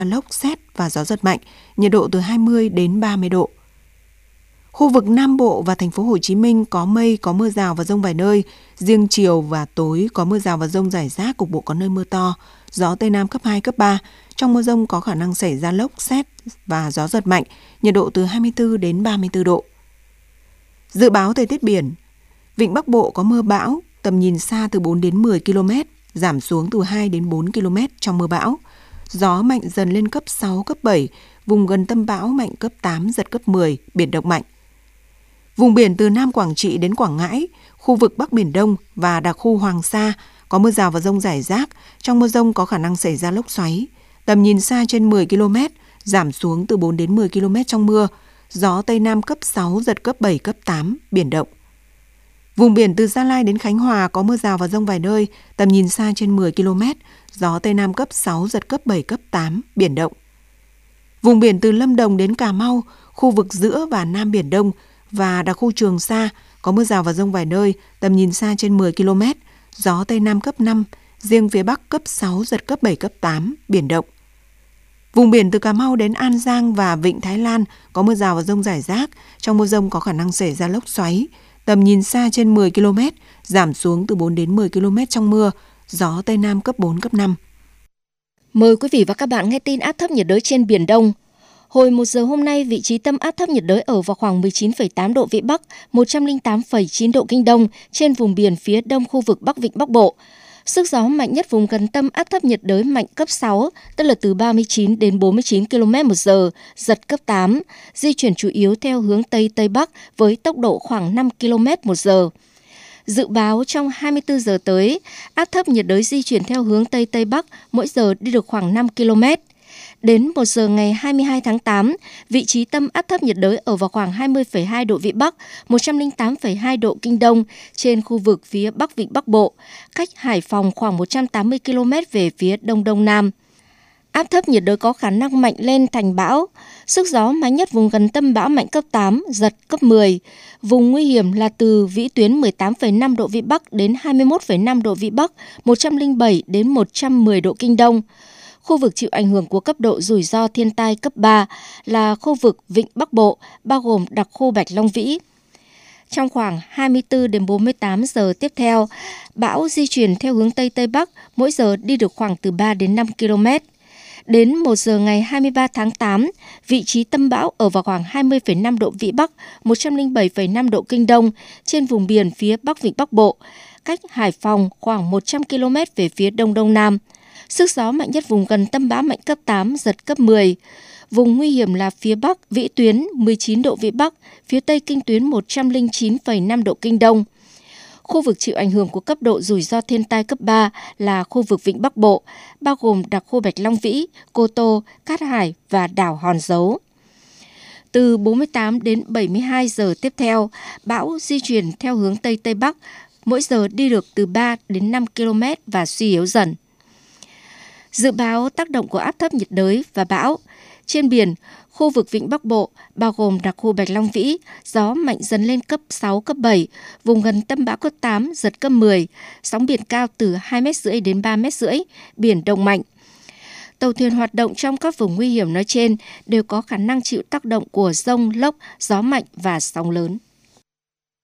lốc, sét và gió giật mạnh, nhiệt độ từ 20 đến 30 độ. Khu vực Nam Bộ và thành phố Hồ Chí Minh có mây, có mưa rào và dông vài nơi, riêng chiều và tối có mưa rào và dông rải rác, cục bộ có nơi mưa to, gió Tây Nam cấp 2, cấp 3. Trong mưa dông có khả năng xảy ra lốc, sét và gió giật mạnh, nhiệt độ từ 24 đến 34 độ. Dự báo thời tiết biển, vịnh Bắc Bộ có mưa bão, tầm nhìn xa từ 4 đến 10 km, giảm xuống từ 2 đến 4 km trong mưa bão. Gió mạnh dần lên cấp 6, cấp 7, vùng gần tâm bão mạnh cấp 8, giật cấp 10, biển động mạnh. Vùng biển từ Nam Quảng Trị đến Quảng Ngãi, khu vực Bắc Biển Đông và đặc khu Hoàng Sa có mưa rào và dông rải rác. Trong mưa dông có khả năng xảy ra lốc xoáy. Tầm nhìn xa trên 10 km, giảm xuống từ 4 đến 10 km trong mưa. Gió Tây Nam cấp 6, giật cấp 7, cấp 8, biển động. Vùng biển từ Gia Lai đến Khánh Hòa có mưa rào và dông vài nơi, tầm nhìn xa trên 10 km, gió Tây Nam cấp 6, giật cấp 7, cấp 8, biển động. Vùng biển từ Lâm Đồng đến Cà Mau, khu vực giữa và Nam Biển Đông và đặc khu Trường Sa có mưa rào và dông vài nơi, tầm nhìn xa trên 10 km, gió Tây Nam cấp 5, riêng phía Bắc cấp 6, giật cấp 7, cấp 8, biển động. Vùng biển từ Cà Mau đến An Giang và Vịnh Thái Lan có mưa rào và dông rải rác, trong mưa dông có khả năng xảy ra lốc xoáy, tầm nhìn xa trên 10 km, giảm xuống từ 4 đến 10 km trong mưa, gió Tây Nam cấp 4, cấp 5. Mời quý vị và các bạn nghe tin áp thấp nhiệt đới trên Biển Đông. Hồi 1 giờ hôm nay, vị trí tâm áp thấp nhiệt đới ở vào khoảng 19,8 độ Vĩ Bắc, 108,9 độ Kinh Đông trên vùng biển phía đông khu vực Bắc Vịnh Bắc Bộ. Sức gió mạnh nhất vùng gần tâm áp thấp nhiệt đới mạnh cấp 6, tức là từ 39 đến 49 km/h, giật cấp 8, di chuyển chủ yếu theo hướng Tây Tây Bắc với tốc độ khoảng 5 km/h. Dự báo trong 24 giờ tới, áp thấp nhiệt đới di chuyển theo hướng Tây Tây Bắc, mỗi giờ đi được khoảng 5 km. Đến 1 giờ ngày 22 tháng 8, vị trí tâm áp thấp nhiệt đới ở vào khoảng 20,2 độ Vĩ Bắc, 108,2 độ Kinh Đông trên khu vực phía Bắc Vịnh Bắc Bộ, cách Hải Phòng khoảng 180 km về phía Đông Đông Nam. Áp thấp nhiệt đới có khả năng mạnh lên thành bão. Sức gió mạnh nhất vùng gần tâm bão mạnh cấp 8, giật cấp 10. Vùng nguy hiểm là từ vĩ tuyến 18,5 độ Vĩ Bắc đến 21,5 độ Vĩ Bắc, 107 đến 110 độ Kinh Đông. Khu vực chịu ảnh hưởng của cấp độ rủi ro thiên tai cấp 3 là khu vực Vịnh Bắc Bộ, bao gồm đặc khu Bạch Long Vĩ. Trong khoảng 24 đến 48 giờ tiếp theo, bão di chuyển theo hướng Tây Tây Bắc, mỗi giờ đi được khoảng từ 3 đến 5 km. Đến 1 giờ ngày 23 tháng 8, vị trí tâm bão ở vào khoảng 20,5 độ Vĩ Bắc, 107,5 độ Kinh Đông trên vùng biển phía Bắc Vịnh Bắc Bộ, cách Hải Phòng khoảng 100 km về phía Đông Đông Nam. Sức gió mạnh nhất vùng gần tâm bão mạnh cấp 8, giật cấp 10. Vùng nguy hiểm là phía Bắc, vĩ tuyến 19 độ Vĩ Bắc, phía Tây kinh tuyến 109,5 độ Kinh Đông. Khu vực chịu ảnh hưởng của cấp độ rủi ro thiên tai cấp 3 là khu vực Vịnh Bắc Bộ, bao gồm đặc khu Bạch Long Vĩ, Cô Tô, Cát Hải và đảo Hòn Dấu. Từ 48 đến 72 giờ tiếp theo, bão di chuyển theo hướng Tây Tây Bắc, mỗi giờ đi được từ 3 đến 5 km và suy yếu dần. Dự báo tác động của áp thấp nhiệt đới và bão. Trên biển, khu vực Vịnh Bắc Bộ, bao gồm đặc khu Bạch Long Vĩ, gió mạnh dần lên cấp 6, cấp 7, vùng gần tâm bão cấp 8, giật cấp 10, sóng biển cao từ 2,5 m đến 3,5 m, biển động mạnh. Tàu thuyền hoạt động trong các vùng nguy hiểm nói trên đều có khả năng chịu tác động của dông, lốc, gió mạnh và sóng lớn.